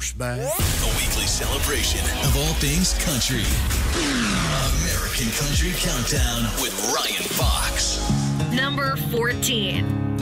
horseback. A weekly celebration of all things country. American Country Countdown with Ryan Fox. Number 14.